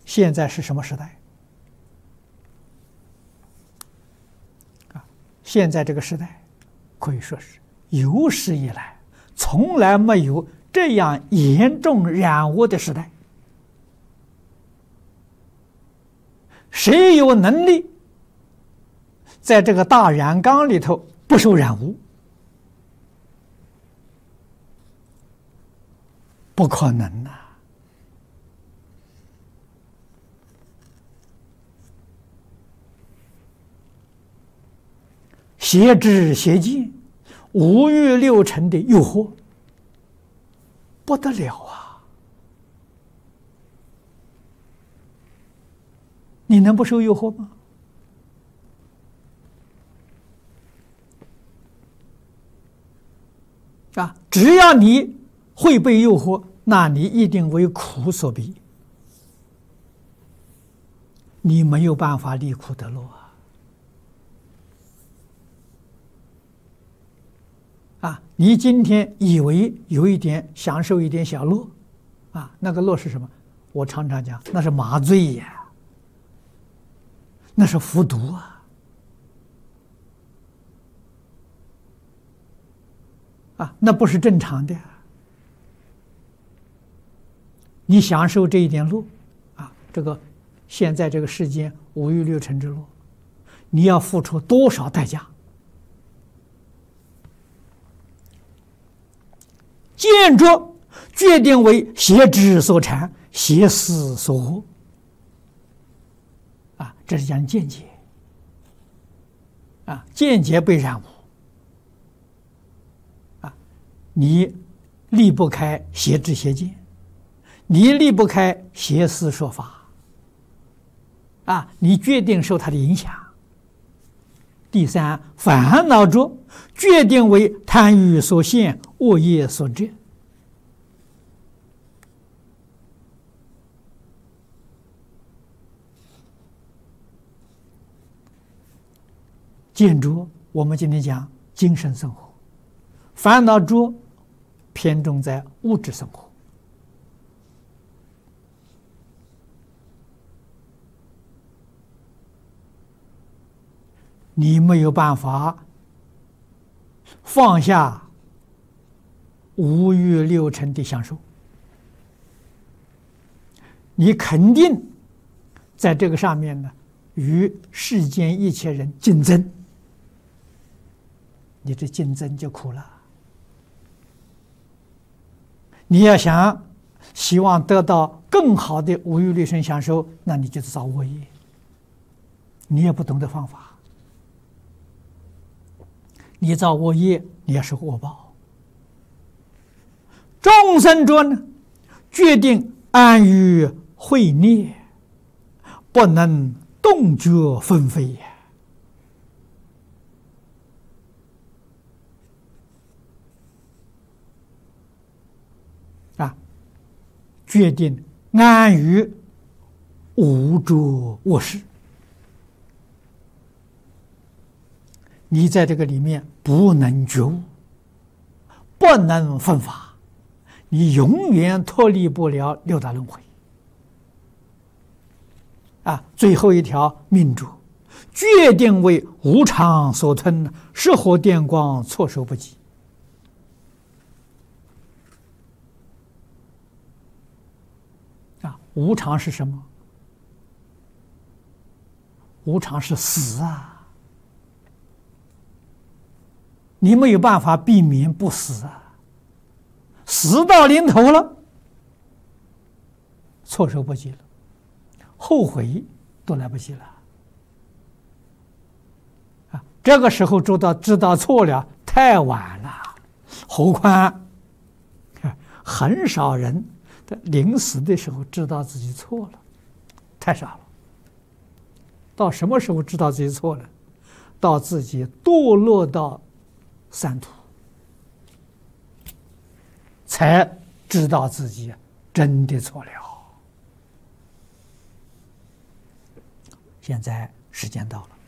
现在是什么时代？现在这个时代，可以说是有史以来从来没有这样严重染污的时代。谁有能力在这个大染缸里头不受染污？不可能呐！邪知邪见，五欲六尘的诱惑，不得了啊！你能不受诱惑吗？只要你会被诱惑，那你一定为苦所逼，你没有办法离苦得乐你今天以为有一点享受一点小乐那个乐是什么？我常常讲，那是麻醉呀，那是服毒那不是正常的。你享受这一点乐这个现在这个世间五欲六尘之乐，你要付出多少代价？见着决定为邪知所缠，邪思所惑这是讲见解见解被染污你离不开邪知邪见，你离不开邪思说法你决定受它的影响。第三，烦恼着决定为贪欲所陷，恶业所遮见着我们今天讲精神生活，烦恼着偏重在物质生活。你没有办法放下五欲六尘的享受，你肯定在这个上面呢，与世间一切人竞争，你这竞争就苦了。你要希望得到更好的五欲六尘享受，那你就是造恶业，你也不懂得方法。你造恶业，你要受恶报。众生着呢，决定安于慧涅，不能动觉纷飞决定安于无着恶事。你在这个里面不能觉悟，不能分法，你永远脱离不了六道轮回最后一条命主决定为无常所吞，是火电光措手不及无常是什么？无常是死你没有办法避免不死死到临头了，措手不及了，后悔都来不及了这个时候知道错了，太晚了。何况很少人在临死的时候知道自己错了，太少了。到什么时候知道自己错了？到自己堕落到三途，才知道自己真的错了。现在时间到了。